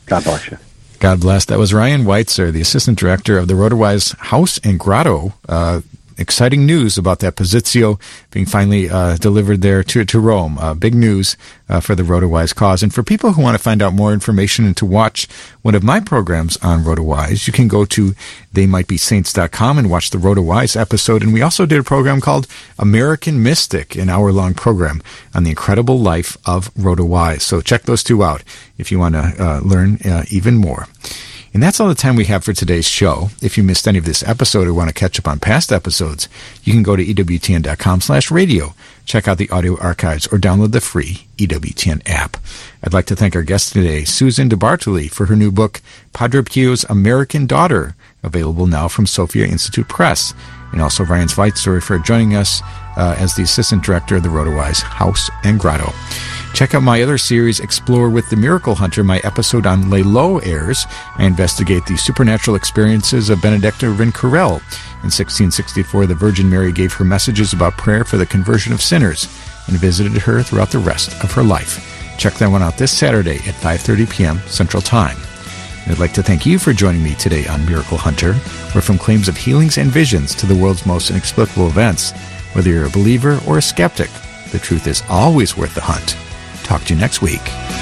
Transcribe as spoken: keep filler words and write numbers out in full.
God bless you. God bless. That was Ryan Weitzer, the assistant director of the RotoWise House and Grotto. Uh, exciting news about that Positio being finally uh, delivered there to, to Rome. Uh, big news uh, for the RotoWise cause. And for people who want to find out more information and to watch one of my programs on RotoWise, you can go to they might be saints dot com and watch the RotoWise episode. And we also did a program called American Mystic, an hour-long program on the incredible life of RotoWise. So check those two out if you want to uh, learn uh, even more. And that's all the time we have for today's show. If you missed any of this episode or want to catch up on past episodes, you can go to E W T N dot com slash radio, check out the audio archives, or download the free E W T N app. I'd like to thank our guest today, Susan DeBartoli, for her new book, Padre Pio's American Daughter, available now from Sophia Institute Press, and also Ryan Weitzer for joining us uh, as the assistant director of the RotoWise House and Grotto. Check out my other series, Explore with the Miracle Hunter. My episode on Les Lots airs. I investigate the supernatural experiences of Benedicta Rincorel. In sixteen sixty-four, the Virgin Mary gave her messages about prayer for the conversion of sinners and visited her throughout the rest of her life. Check that one out this Saturday at five thirty p.m. Central Time. And I'd like to thank you for joining me today on Miracle Hunter, where from claims of healings and visions to the world's most inexplicable events, whether you're a believer or a skeptic, the truth is always worth the hunt. Talk to you next week.